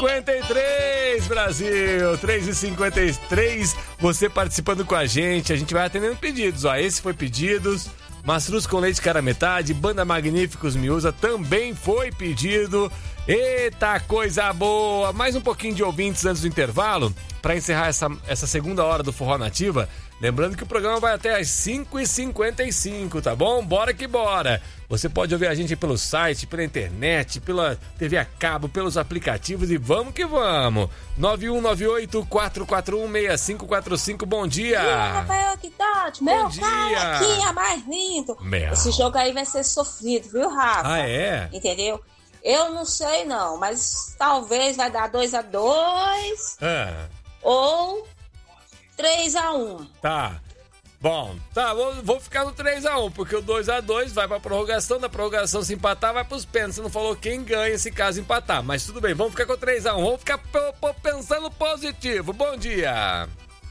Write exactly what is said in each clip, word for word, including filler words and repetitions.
cinquenta e três, Brasil. três e cinquenta e três, você participando com a gente. A gente vai atendendo pedidos, ó. Esse foi pedidos. Mastruz com leite cara metade, Banda Magníficos Miúza também foi pedido. Eita, coisa boa! Mais um pouquinho de ouvintes antes do intervalo, para encerrar essa, essa segunda hora do Forró Nativa. Lembrando que o programa vai até às cinco e cinquenta e cinco, tá bom? Bora que bora! Você pode ouvir a gente pelo site, pela internet, pela T V a cabo, pelos aplicativos e vamos que vamos! nove um nove oito, quatro quatro um, seis cinco quatro cinco, bom dia! Bom dia, Rafael Guidotti, meu dia. cara aqui é mais lindo. Meu. Esse jogo aí vai ser sofrido, viu, Rafa? Ah, é? Entendeu? Eu não sei não, mas talvez vai dar dois a dois Ah. ou três a um. Tá. Bom, tá, vou, vou ficar no três a um, porque o dois a dois vai pra prorrogação, da prorrogação se empatar vai pros pênaltis. Você não falou quem ganha se caso empatar, mas tudo bem, vamos ficar com o três a um, vamos ficar p- p- pensando positivo. Bom dia!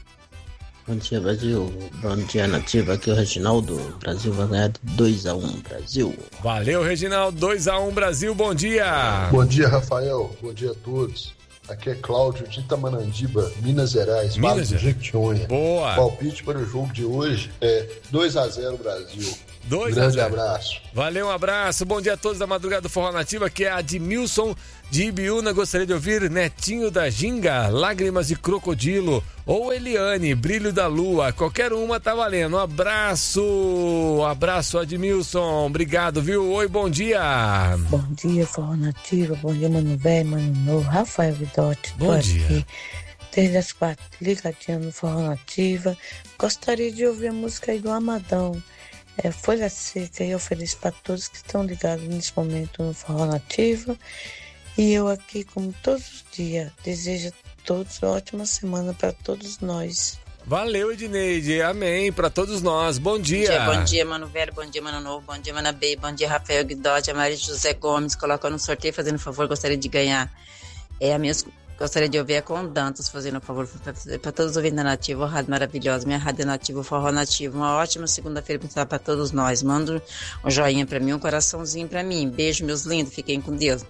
Bom dia, Brasil. Bom dia, Nativa. Aqui é o Reginaldo. O Brasil vai ganhar de dois a um, Brasil. Valeu, Reginaldo, dois a um, Brasil, bom dia! Bom dia, Rafael. Bom dia a todos. Aqui é Cláudio de Itamanandiba, Minas Gerais, Vale Minas do Jequitinhonha. Boa! Palpite para o jogo de hoje é dois a zero Brasil. dois Grande a zero. abraço. Valeu, um abraço. Bom dia a todos da madrugada do Forró Nativa, que é a Admilson de Ibiúna. Gostaria de ouvir Netinho da Ginga, Lágrimas de Crocodilo, ou Eliane, Brilho da Lua. Qualquer uma tá valendo. Um abraço. Um abraço, Admilson. Obrigado, viu? Oi, bom dia. Bom dia, Forró Nativa. Bom dia, Mano Velho, Mano Novo. Rafael Guidotti. Bom dia. Aqui, desde as quatro, ligadinha no Forró Nativa. Gostaria de ouvir a música aí do Amadão. É, Folha Seca, e eu ofereço para todos que estão ligados nesse momento no Forró Nativa. E eu aqui, como todos os dias, desejo a todos uma ótima semana para todos nós. Valeu, Edneide. Amém. Pra todos nós. Bom dia. Bom dia, bom dia, Mano Velho. Bom dia, Mano Novo. Bom dia, Mana B. Bom dia, Rafael Guidotti. A Maria José Gomes. Coloca no sorteio, fazendo favor. Gostaria de ganhar. É a minha... Gostaria de ouvir a com Dantas, fazendo um favor para todos os ouvintes da Nativa, Rádio Maravilhosa, minha Rádio Nativa, Forró Nativo. Uma ótima segunda-feira para todos nós. Manda um joinha para mim, um coraçãozinho para mim. Beijo, meus lindos. Fiquem com Deus.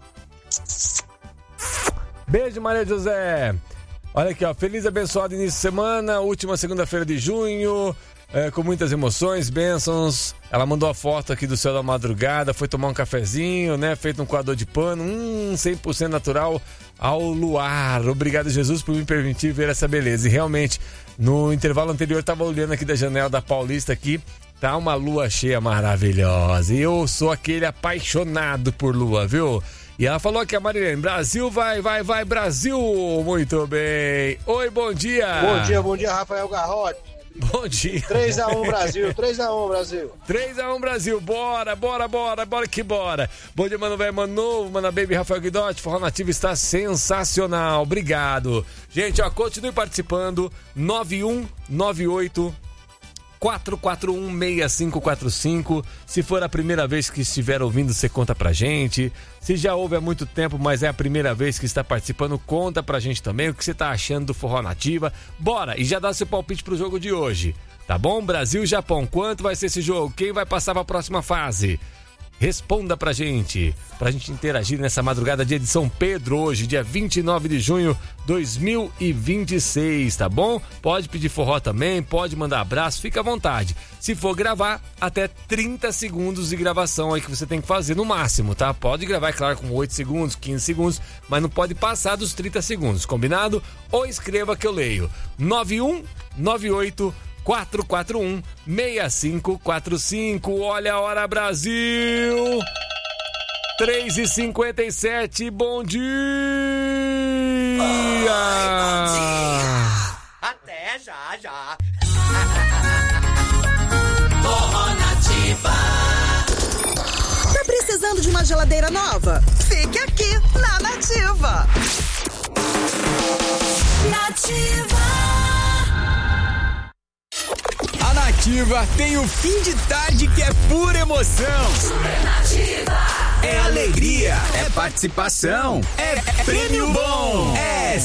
Beijo, Maria José. Olha aqui, ó. Feliz e abençoado início de semana, última segunda-feira de junho. É, com muitas emoções, bênçãos. Ela mandou a foto aqui do céu da madrugada, foi tomar um cafezinho, né? Feito um coador de pano, hum, cem por cento natural ao luar. Obrigado, Jesus, por me permitir ver essa beleza. E realmente, no intervalo anterior, eu tava olhando aqui da janela da Paulista aqui, tá uma lua cheia maravilhosa. E eu sou aquele apaixonado por lua, viu? E ela falou aqui, a Marilene, Brasil vai, vai, vai, Brasil! Muito bem. Oi, bom dia! Bom dia, bom dia, Rafael Garrote. Bom dia. três a um Brasil, três a um Brasil. três a um Brasil, bora, bora, bora, bora que bora. Bom dia, Mano Velho, Mano Novo, Mana Baby, Rafael Guidotti, Forró Nativo está sensacional, obrigado. Gente, ó, continue participando, nove um nove oito, quatro quatro um, seis cinco quatro cinco. Se for a primeira vez que estiver ouvindo, você conta pra gente. Se já ouve há muito tempo, mas é a primeira vez que está participando, conta pra gente também o que você tá achando do Forró Nativa. Bora, e já dá seu palpite pro jogo de hoje, tá bom? Brasil e Japão, quanto vai ser esse jogo? Quem vai passar pra próxima fase? Responda pra gente, pra gente interagir nessa madrugada de São Pedro hoje, dia vinte e nove de junho de dois mil e vinte e seis, tá bom? Pode pedir forró também, pode mandar abraço, fica à vontade. Se for gravar, até trinta segundos de gravação aí que você tem que fazer no máximo, tá? Pode gravar, é claro, com oito segundos, quinze segundos, mas não pode passar dos trinta segundos, combinado? Ou escreva que eu leio, nove um nove oito, quatro quatro um, seis cinco quatro cinco. Olha a hora, Brasil! três e cinquenta e sete, bom dia! Oi, bom dia! Até já, já! Forró Nativa. Tá precisando de uma geladeira nova? Fique aqui na Nativa! Nativa! A Nativa tem o fim de tarde que é pura emoção. Nativa. É alegria, é participação, é prêmio bom, é